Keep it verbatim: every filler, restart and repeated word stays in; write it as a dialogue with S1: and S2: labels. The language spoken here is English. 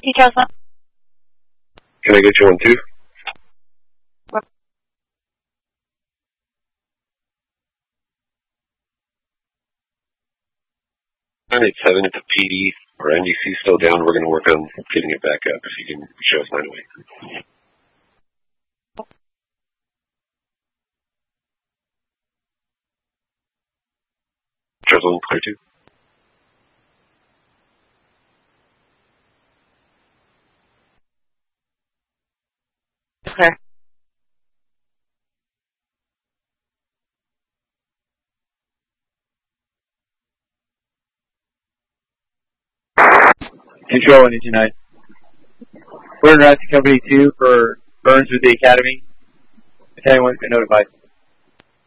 S1: Charles one.
S2: Can I get you on two? nine eight seven, it's a P D or N D C still down. We're going to work on getting it back up if you can show us nine oh eight. Charles one, clear two.
S1: Clear.
S3: Control one two nine. We're in route to Company two for burns with the Academy. Academy one's been notified.